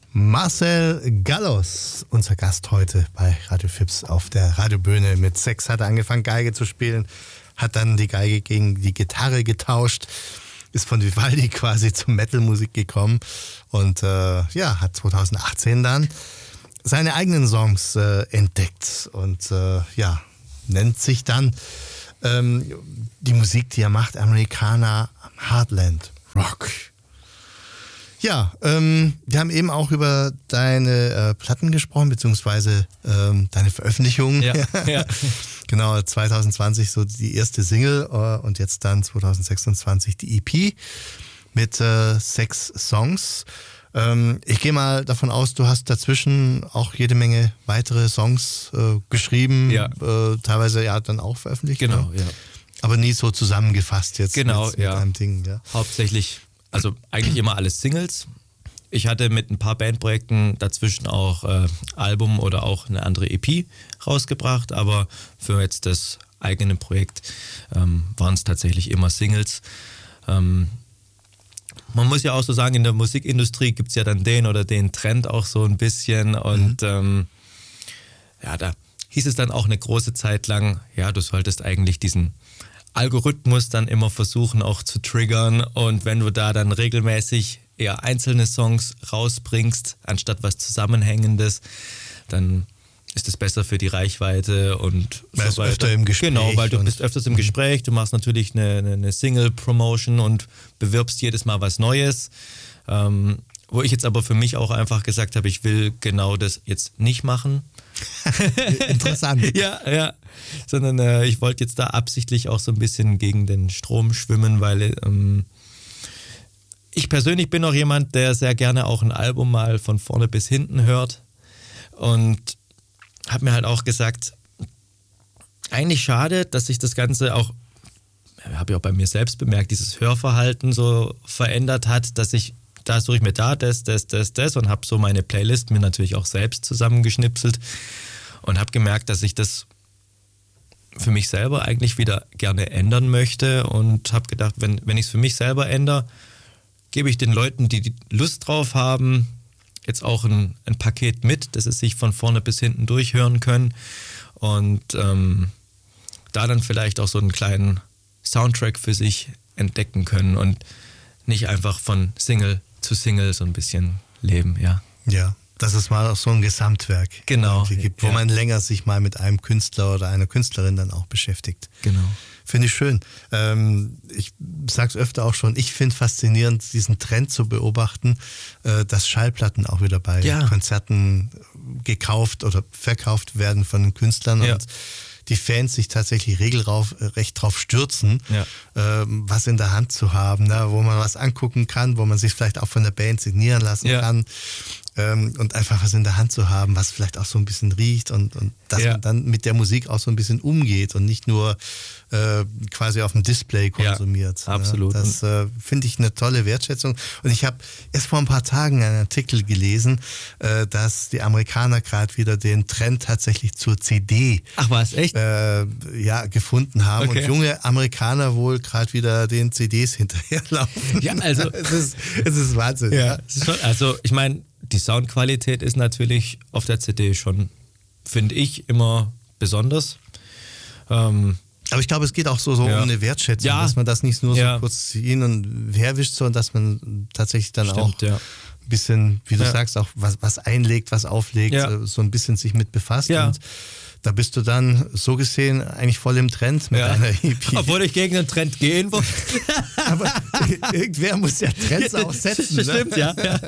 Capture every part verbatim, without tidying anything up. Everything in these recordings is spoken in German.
Marcel Gallos, unser Gast heute bei Radio Fips auf der Radiobühne. Mit sechs hat er angefangen, Geige zu spielen, hat dann die Geige gegen die Gitarre getauscht, ist von Vivaldi quasi zur Metal-Musik gekommen und äh, ja, hat zweitausendachtzehn dann seine eigenen Songs äh, entdeckt und äh, ja, nennt sich dann ähm, die Musik, die er macht, Americana Heartland Rock. Ja, ähm, wir haben eben auch über deine äh, Platten gesprochen, beziehungsweise ähm, deine Veröffentlichungen. Ja, ja. Genau, zwanzig zwanzig so die erste Single äh, und jetzt dann zwanzig sechsundzwanzig die E P mit äh, sechs Songs. Ähm, ich gehe mal davon aus, du hast dazwischen auch jede Menge weitere Songs äh, geschrieben, ja. äh, teilweise ja dann auch veröffentlicht. Genau, ne? ja. Aber nie so zusammengefasst jetzt genau, mit, mit ja. einem Ding. Ja. Hauptsächlich, also eigentlich immer alles Singles. Ich hatte mit ein paar Bandprojekten dazwischen auch äh, Album oder auch eine andere E P rausgebracht, aber für jetzt das eigene Projekt ähm, waren es tatsächlich immer Singles. Ähm, man muss ja auch so sagen, in der Musikindustrie gibt es ja dann den oder den Trend auch so ein bisschen und mhm. ähm, ja, da hieß es dann auch eine große Zeit lang, ja, du solltest eigentlich diesen Algorithmus dann immer versuchen auch zu triggern und wenn du da dann regelmäßig eher einzelne Songs rausbringst, anstatt was Zusammenhängendes, dann ist es besser für die Reichweite und man so ist öfter im Gespräch. Genau, weil du bist öfters im Gespräch, du machst natürlich eine, eine Single-Promotion und bewirbst jedes Mal was Neues. Ähm, wo ich jetzt aber für mich auch einfach gesagt habe, ich will genau das jetzt nicht machen. Interessant. ja, ja. Sondern äh, ich wollte jetzt da absichtlich auch so ein bisschen gegen den Strom schwimmen, weil ähm, ich persönlich bin auch jemand, der sehr gerne auch ein Album mal von vorne bis hinten hört und habe mir halt auch gesagt, eigentlich schade, dass sich das Ganze auch, habe ich auch bei mir selbst bemerkt, dieses Hörverhalten so verändert hat, dass ich da suche ich mir da das, das, das, das und habe so meine Playlist mir natürlich auch selbst zusammengeschnipselt und habe gemerkt, dass ich das für mich selber eigentlich wieder gerne ändern möchte und habe gedacht, wenn, wenn ich es für mich selber ändere, gebe ich den Leuten, die, die Lust drauf haben, jetzt auch ein, ein Paket mit, dass sie sich von vorne bis hinten durchhören können und ähm, da dann vielleicht auch so einen kleinen Soundtrack für sich entdecken können und nicht einfach von Single zu Single so ein bisschen leben, ja. Ja, dass es mal auch so ein Gesamtwerk genau, gibt, wo ja. man länger sich mal mit einem Künstler oder einer Künstlerin dann auch beschäftigt. Genau. Finde ich schön. Ähm, ich sage es öfter auch schon, ich finde faszinierend, diesen Trend zu beobachten, äh, dass Schallplatten auch wieder bei ja. Konzerten gekauft oder verkauft werden von den Künstlern ja. und die Fans sich tatsächlich regelrecht drauf stürzen, ja. ähm, was in der Hand zu haben, ne, wo man was angucken kann, wo man sich vielleicht auch von der Band signieren lassen ja. kann ähm, und einfach was in der Hand zu haben, was vielleicht auch so ein bisschen riecht und, und dass ja. man dann mit der Musik auch so ein bisschen umgeht und nicht nur äh, quasi auf dem Display konsumiert. Ja, absolut. Ne? Das äh, finde ich eine tolle Wertschätzung. Und ich habe erst vor ein paar Tagen einen Artikel gelesen, äh, dass die Amerikaner gerade wieder den Trend tatsächlich zur C D Ach was, echt? Äh, ja, gefunden haben Okay. und junge Amerikaner wohl gerade wieder den C Ds hinterherlaufen. Ja, also es ist, es ist Wahnsinn. Ja, es ist schon, also ich meine, die Soundqualität ist natürlich auf der C D schon, finde ich, immer besonders. Ähm, Aber ich glaube, es geht auch so, so ja. um eine Wertschätzung, ja. dass man das nicht nur ja. so kurz hin und herwischt, sondern dass man tatsächlich dann Stimmt, auch ja. ein bisschen, wie du ja. sagst, auch was, was einlegt, was auflegt, ja. so ein bisschen sich mit befasst. Ja. Und da bist du dann so gesehen eigentlich voll im Trend mit ja. deiner E P. Obwohl ich gegen den Trend gehen wollte. Aber irgendwer muss ja Trends auch setzen. Stimmt, ne? ja. ja.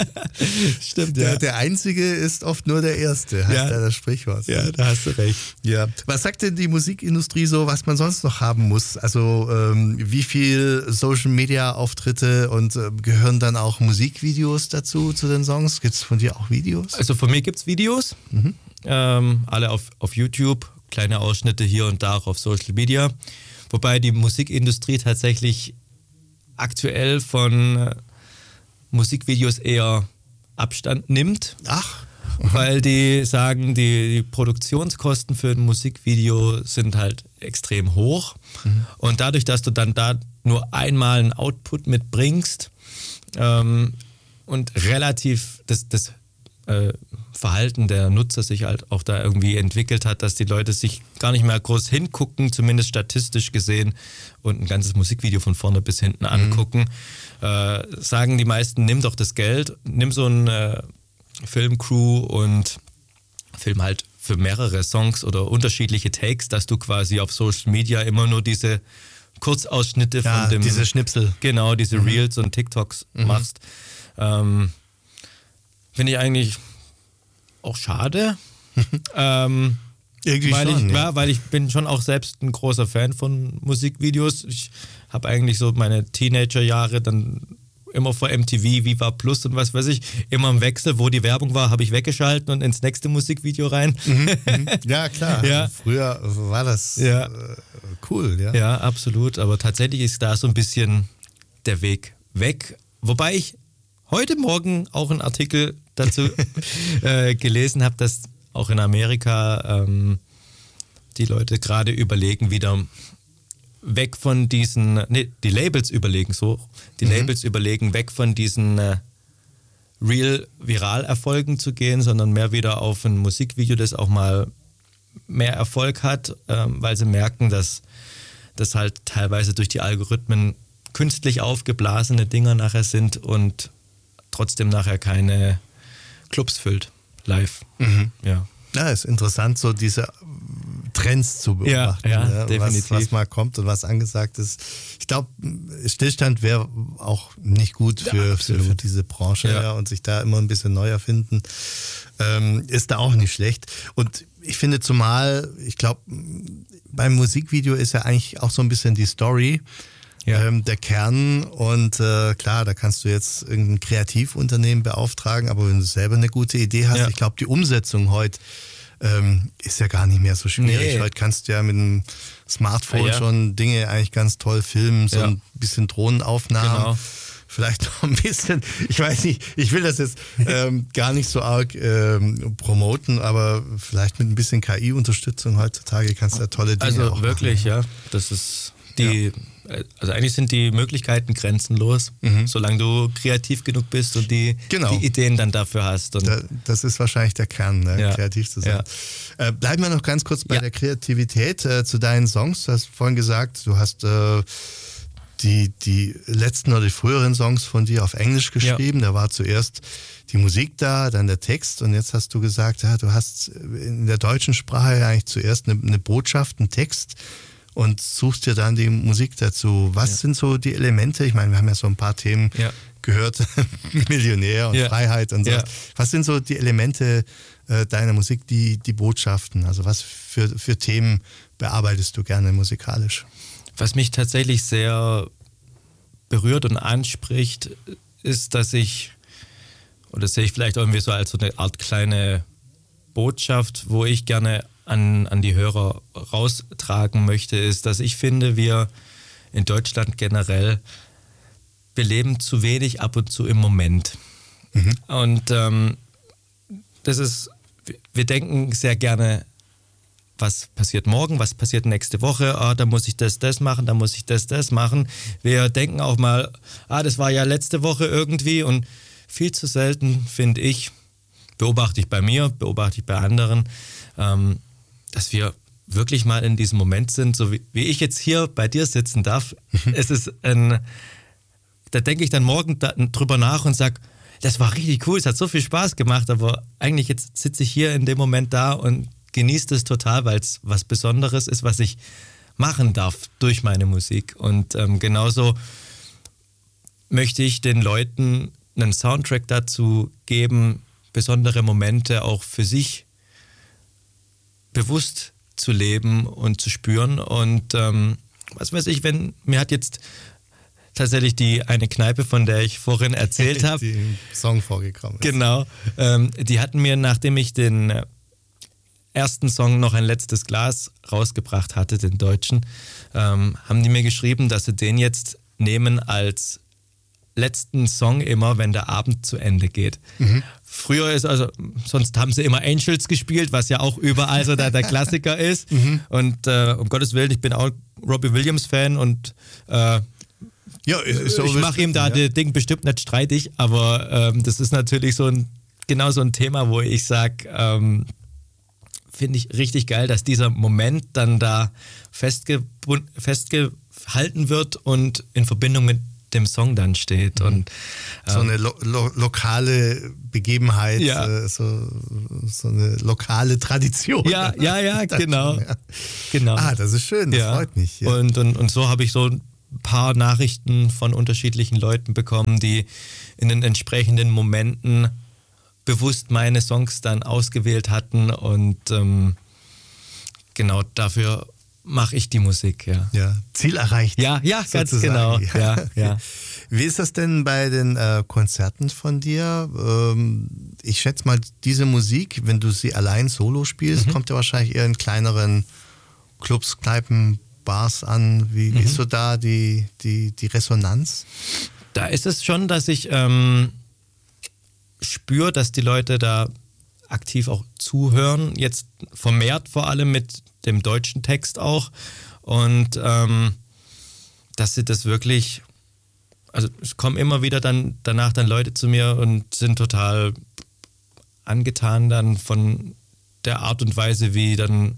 Stimmt, ja. Der, der Einzige ist oft nur der Erste, heißt ja. ja das Sprichwort. Ja, da hast du recht. Ja. Was sagt denn die Musikindustrie so, was man sonst noch haben muss? Also ähm, wie viel Social-Media-Auftritte und äh, gehören dann auch Musikvideos dazu, zu den Songs? Gibt es von dir auch Videos? Also von mir gibt es Videos, mhm. ähm, alle auf, auf YouTube, kleine Ausschnitte hier und da auch auf Social Media. Wobei die Musikindustrie tatsächlich aktuell von äh, Musikvideos eher Abstand nimmt. Ach. Weil die sagen, die, die Produktionskosten für ein Musikvideo sind halt extrem hoch. Mhm. Und dadurch, dass du dann da nur einmal einen Output mitbringst, ähm, und relativ das, das äh, Verhalten der Nutzer sich halt auch da irgendwie entwickelt hat, dass die Leute sich gar nicht mehr groß hingucken, zumindest statistisch gesehen, und ein ganzes Musikvideo von vorne bis hinten angucken. Mhm. Äh, sagen die meisten, nimm doch das Geld, nimm so eine äh, Filmcrew und film halt für mehrere Songs oder unterschiedliche Takes, dass du quasi auf Social Media immer nur diese Kurzausschnitte ja, von dem... diese Schnipsel. Genau, diese mhm. Reels und TikToks mhm. machst. Ähm, Finde ich eigentlich auch schade. ähm, Irgendwie weil schon, ich, ja. ja, weil ich bin schon auch selbst ein großer Fan von Musikvideos. Ich habe eigentlich so meine Teenagerjahre dann immer vor M T V, Viva Plus und was weiß ich, immer im Wechsel, wo die Werbung war, habe ich weggeschalten und ins nächste Musikvideo rein. Mhm, mhm. Ja, klar. Ja. Also früher war das ja. äh, cool, ja. Ja, absolut. Aber tatsächlich ist da so ein bisschen der Weg weg. Wobei ich heute Morgen auch einen Artikel dazu äh, gelesen habe, dass auch in Amerika ähm, die Leute gerade überlegen, wieder weg von diesen, nee, die Labels überlegen so, die mhm. Labels überlegen, weg von diesen äh, Real-Viral-Erfolgen zu gehen, sondern mehr wieder auf ein Musikvideo, das auch mal mehr Erfolg hat, ähm, weil sie merken, dass das halt teilweise durch die Algorithmen künstlich aufgeblasene Dinger nachher sind und trotzdem nachher keine Clubs füllt, live. Mhm. Ja. Ja, ist interessant, so diese Trends zu beobachten, ja, ja, ja, definitiv. was, was mal kommt und was angesagt ist. Ich glaube, Stillstand wäre auch nicht gut für, ja, für, für diese Branche ja. Ja, und sich da immer ein bisschen neu erfinden, ähm, ist da auch nicht schlecht. Und ich finde zumal, ich glaube, beim Musikvideo ist ja eigentlich auch so ein bisschen die Story, Ja. Ähm, der Kern, und äh, klar, da kannst du jetzt irgendein Kreativunternehmen beauftragen, aber wenn du selber eine gute Idee hast, ja. ich glaube, die Umsetzung heute ähm, ist ja gar nicht mehr so schwierig. Nee. Heute kannst du ja mit dem Smartphone ja. schon Dinge eigentlich ganz toll filmen, so ja. ein bisschen Drohnenaufnahmen. Genau. Vielleicht noch ein bisschen, ich weiß nicht, ich will das jetzt ähm, gar nicht so arg ähm, promoten, aber vielleicht mit ein bisschen K I-Unterstützung heutzutage kannst du ja tolle Dinge also auch wirklich, machen. ja. Das ist die... Ja. Also eigentlich sind die Möglichkeiten grenzenlos, mhm. solange du kreativ genug bist und die, genau. die Ideen dann dafür hast. Und da, das ist wahrscheinlich der Kern, ne? ja. kreativ zu sein. Ja. Äh, bleiben wir noch ganz kurz bei ja. der Kreativität äh, zu deinen Songs. Du hast vorhin gesagt, du hast äh, die, die letzten oder die früheren Songs von dir auf Englisch geschrieben. Ja. Da war zuerst die Musik da, dann der Text, und jetzt hast du gesagt, ja, du hast in der deutschen Sprache eigentlich zuerst eine, eine Botschaft, einen Text, und suchst dir dann die Musik dazu. Was ja. sind so die Elemente? Ich meine, wir haben ja so ein paar Themen ja. gehört, Millionär und ja. Freiheit und so. Ja. Was sind so die Elemente äh, deiner Musik, die, die Botschaften? Also was für, für Themen bearbeitest du gerne musikalisch? Was mich tatsächlich sehr berührt und anspricht, ist, dass ich, oder das sehe ich vielleicht irgendwie so als so eine Art kleine Botschaft, wo ich gerne An, an die Hörer raustragen möchte, ist, dass ich finde, wir in Deutschland generell, wir leben zu wenig ab und zu im Moment. Mhm. Und ähm, das ist, wir denken sehr gerne, was passiert morgen, was passiert nächste Woche, ah, da muss ich das, das machen, da muss ich das, das machen. Wir denken auch mal, ah, das war ja letzte Woche irgendwie, und viel zu selten, finde ich, beobachte ich bei mir, beobachte ich bei anderen, ähm, dass wir wirklich mal in diesem Moment sind, so wie, wie ich jetzt hier bei dir sitzen darf. Es ist ein, da denke ich dann morgen da, drüber nach und sage, das war richtig cool, es hat so viel Spaß gemacht, aber eigentlich jetzt sitze ich hier in dem Moment da und genieße es total, weil es was Besonderes ist, was ich machen darf durch meine Musik. Und ähm, genauso möchte ich den Leuten einen Soundtrack dazu geben, besondere Momente auch für sich bewusst zu leben und zu spüren. Und ähm, was weiß ich, wenn mir hat jetzt tatsächlich die eine Kneipe, von der ich vorhin erzählt habe, die im Song vorgekommen ist. Genau, ähm, die hatten mir, nachdem ich den ersten Song Noch ein letztes Glas rausgebracht hatte, den deutschen, ähm, haben die mir geschrieben, dass sie den jetzt nehmen als letzten Song immer, wenn der Abend zu Ende geht. Mhm. Früher ist also, sonst haben sie immer Angels gespielt, was ja auch überall so der, der Klassiker ist. Mhm. Und äh, um Gottes Willen, ich bin auch Robbie Williams Fan und äh, Ja, ist so ich mache ihm da ja. das Ding bestimmt nicht streitig, aber ähm, das ist natürlich so ein, genau so ein Thema, wo ich sage, ähm, finde ich richtig geil, dass dieser Moment dann da festgebund, festgehalten wird und in Verbindung mit dem Song dann steht. Mhm. Und, ähm, so eine lo lo lokale Begebenheit, ja. äh, so, so eine lokale Tradition. Ja, ja, ja, genau. Schon, ja. genau. Ah, das ist schön, das ja. freut mich. Ja. Und, und, und so habe ich so ein paar Nachrichten von unterschiedlichen Leuten bekommen, die in den entsprechenden Momenten bewusst meine Songs dann ausgewählt hatten und ähm, genau dafür mache ich die Musik, ja. Ja, Ziel erreicht. Ja, ja, ganz genau. Ja, okay. ja. Wie ist das denn bei den äh, Konzerten von dir? Ähm, ich schätze mal, diese Musik, wenn du sie allein solo spielst, mhm. kommt ja wahrscheinlich eher in kleineren Clubs, Kneipen, Bars an. Wie, mhm. wie ist so da die, die, die Resonanz? Da ist es schon, dass ich ähm, spüre, dass die Leute da aktiv auch zuhören, jetzt vermehrt vor allem mit dem deutschen Text auch und ähm, dass sie das wirklich, also es kommen immer wieder dann danach dann Leute zu mir und sind total angetan dann von der Art und Weise, wie dann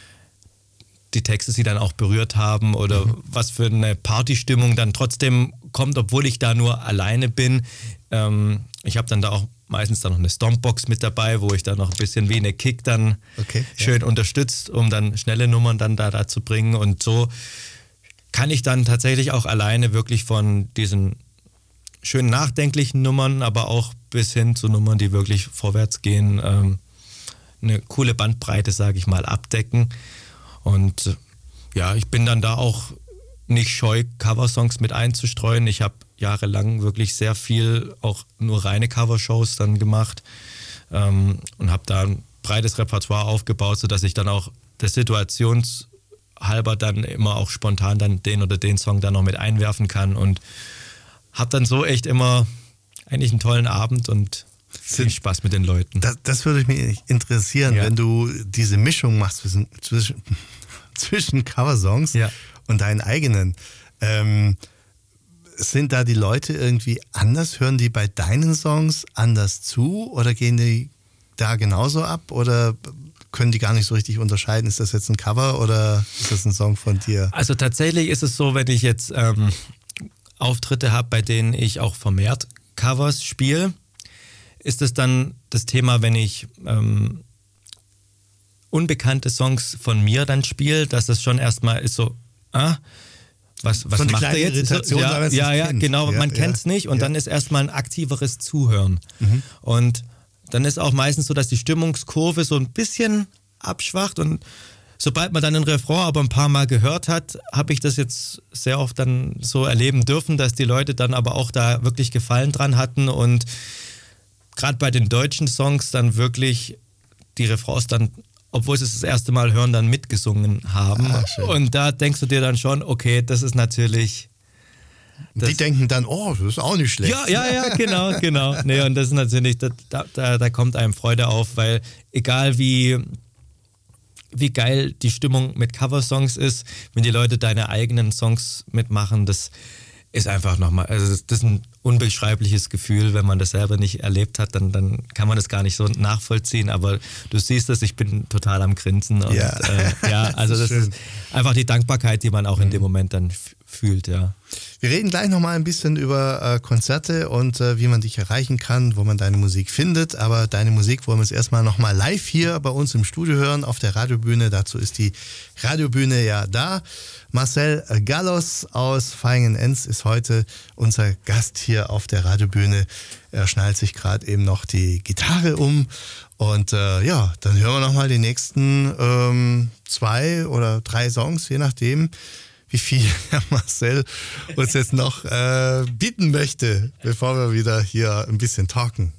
die Texte sie dann auch berührt haben oder mhm. was für eine Partystimmung dann trotzdem kommt, obwohl ich da nur alleine bin. Ähm, ich habe dann da auch meistens dann noch eine Stompbox mit dabei, wo ich dann noch ein bisschen wie eine Kick dann okay, schön ja. unterstützt, um dann schnelle Nummern dann da, da zu bringen. Und so kann ich dann tatsächlich auch alleine wirklich von diesen schönen nachdenklichen Nummern, aber auch bis hin zu Nummern, die wirklich vorwärts gehen, ähm, eine coole Bandbreite, sage ich mal, abdecken. Und ja, ich bin dann da auch nicht scheu, Coversongs mit einzustreuen. Ich habe jahrelang wirklich sehr viel auch nur reine Covershows dann gemacht ähm, und habe da ein breites Repertoire aufgebaut, sodass ich dann auch der Situationshalber dann immer auch spontan dann den oder den Song dann noch mit einwerfen kann und habe dann so echt immer eigentlich einen tollen Abend und viel Spaß mit den Leuten. Das, das würde mich interessieren, ja. wenn du diese Mischung machst zwischen, zwischen, zwischen Coversongs ja. und deinen eigenen. Ähm, sind da die Leute irgendwie anders? Hören die bei deinen Songs anders zu oder gehen die da genauso ab oder können die gar nicht so richtig unterscheiden? Ist das jetzt ein Cover oder ist das ein Song von dir? Also tatsächlich ist es so, wenn ich jetzt ähm, Auftritte habe, bei denen ich auch vermehrt Covers spiele, ist es dann das Thema, wenn ich ähm, unbekannte Songs von mir dann spiele, dass es schon erstmal ist so, ah, was, was so macht er jetzt? So, ja, ja, ja genau, ja, man kennt es ja, nicht und ja. dann ist erstmal ein aktiveres Zuhören. Mhm. Und dann ist auch meistens so, dass die Stimmungskurve so ein bisschen abschwacht und sobald man dann ein Refrain aber ein paar Mal gehört hat, habe ich das jetzt sehr oft dann so erleben dürfen, dass die Leute dann aber auch da wirklich Gefallen dran hatten und gerade bei den deutschen Songs dann wirklich die Refrains dann, obwohl sie es das erste Mal hören, dann mitgesungen haben. Ah, und da denkst du dir dann schon, okay, das ist natürlich... Das die denken dann, oh, das ist auch nicht schlecht. Ja, ja, ja, genau, genau. Nee, und das ist natürlich, da, da, da kommt einem Freude auf, weil egal wie, wie geil die Stimmung mit Coversongs ist, wenn die Leute deine eigenen Songs mitmachen, das ist einfach nochmal, also das ist ein unbeschreibliches Gefühl, wenn man das selber nicht erlebt hat, dann, dann kann man das gar nicht so nachvollziehen, aber du siehst es, ich bin total am Grinsen und ja, äh, ja also das, das ist einfach die Dankbarkeit, die man auch in dem Moment dann fühlt, ja. Wir reden gleich nochmal ein bisschen über äh, Konzerte und äh, wie man dich erreichen kann, wo man deine Musik findet. Aber deine Musik wollen wir jetzt erstmal nochmal live hier bei uns im Studio hören, auf der Radiobühne. Dazu ist die Radiobühne ja da. Marcel Gallos aus Vaihingen-Enz ist heute unser Gast hier auf der Radiobühne. Er schnallt sich gerade eben noch die Gitarre um. Und äh, ja, dann hören wir nochmal die nächsten ähm, zwei oder drei Songs, je nachdem, wie viel Herr Marcel uns jetzt noch äh, bieten möchte, bevor wir wieder hier ein bisschen talken.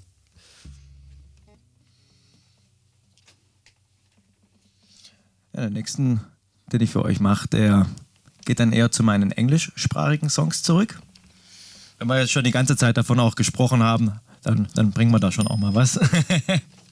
Ja, der nächsten, den ich für euch mache, der geht dann eher zu meinen englischsprachigen Songs zurück. Wenn wir jetzt schon die ganze Zeit davon auch gesprochen haben, dann, dann bringen wir da schon auch mal was.